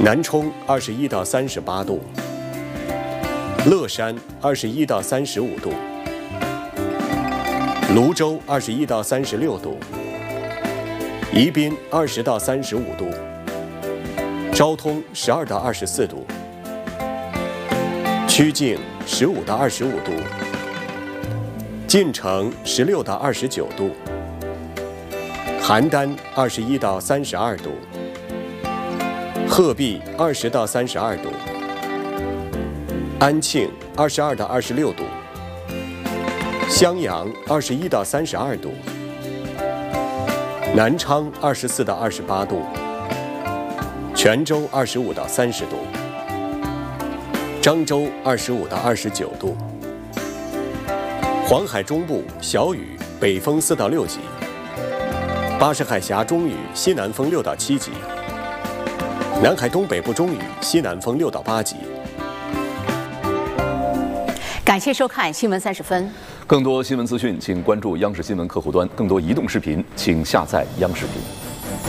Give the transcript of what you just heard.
南充21到38度，乐山21到35度，泸州21到36度，宜宾20到35度，昭通12到24度，曲靖15到25度，晋城16到29度，邯郸21到32度，鹤壁20到32度，安庆22到26度，襄阳21到32度，南昌24到28度，泉州25到30度，漳州25到29度。黄海中部小雨，北风4到6级；巴士海峡中雨，西南风6到7级；南海东北部中雨，西南风6到8级。 感谢收看《新闻30分》。 更多新闻资讯，请关注央视新闻客户端；更多移动视频，请下载央视频。